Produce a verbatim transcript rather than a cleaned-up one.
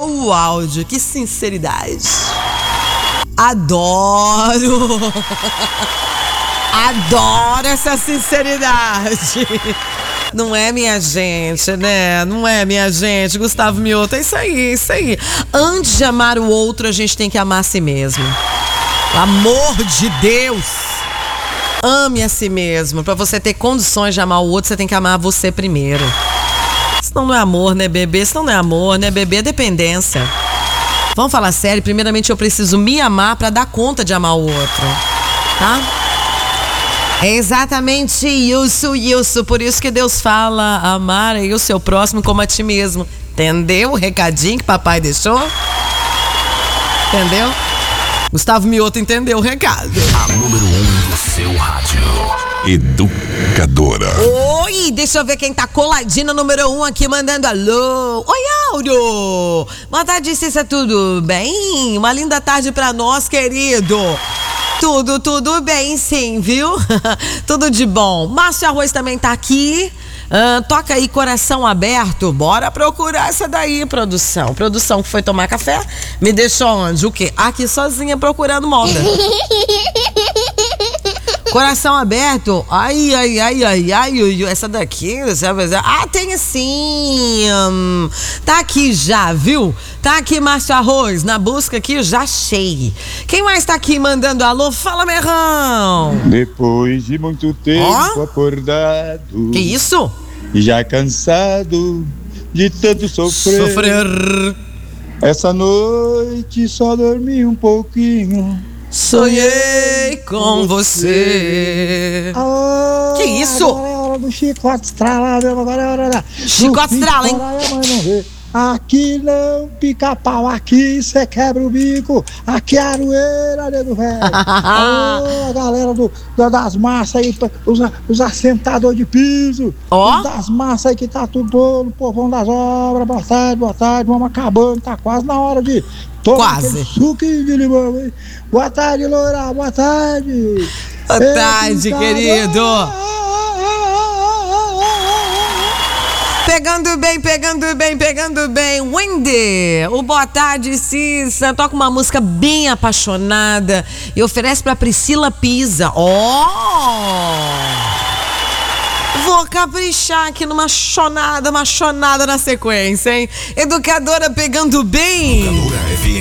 o áudio. Que sinceridade. Adoro. Adoro essa sinceridade. Não é, minha gente, né? Não é, minha gente. Gustavo Mioto, é isso aí, é isso aí. Antes de amar o outro, a gente tem que amar a si mesmo. Pelo amor de Deus. Ame a si mesmo. Pra você ter condições de amar o outro, você tem que amar você primeiro. Senão não é amor, né, bebê? Senão não é amor, né, bebê? É dependência. Vamos falar sério. Primeiramente, eu preciso me amar pra dar conta de amar o outro. Tá? É exatamente isso, isso. Por isso que Deus fala, amar aí o seu próximo como a ti mesmo. Entendeu o recadinho que papai deixou? Entendeu? Gustavo Mioto entendeu o recado. A número um do seu rádio. Educadora. Oi, deixa eu ver quem tá coladinho número um aqui, mandando alô. Oi, Áureo. Boa tarde, Cissa, tudo bem? Uma linda tarde pra nós, querido. Tudo, tudo bem, sim, viu? Tudo de bom. Márcio Arroz também tá aqui. Uh, toca aí, Coração Aberto. Bora procurar essa daí, produção. Produção que foi tomar café. Me deixou onde? O quê? Aqui sozinha procurando moda. Coração Aberto. Ai, ai, ai, ai, ai. Essa daqui, ah, tem sim. Hum, tá aqui já, viu? Tá aqui, Márcio Arroz. Na busca aqui, já achei. Quem mais tá aqui mandando alô? Fala, Merrão. Depois de muito tempo oh? acordado. Que isso? E já cansado de tanto sofrer. Sofrer. Essa noite só dormi um pouquinho. Sonhei com você. Oh, que isso? Agora é hora do chicote estralado. Agora é hora da... Chicote estrala, hein? Aqui não pica pau, aqui cê quebra o bico. Aqui é aroeira, nego velho. Oh, a galera do, da, das massas aí, os, os assentadores de piso. Ó. Os das massas aí que tá tudo no povão das obras. Boa tarde, boa tarde. Vamos acabando, tá quase na hora de tomar aquele suquinho de limão, hein? Boa tarde, loira, boa tarde. Boa Ei, tarde, cara. Querido. Pegando bem, pegando bem, pegando bem. Wendy, o boa tarde, Cissa. Toca uma música bem apaixonada e oferece pra Priscila Pisa. Ó! Oh! Vou caprichar aqui numa chonada, uma chonada na sequência, hein? Educadora pegando bem. Educadora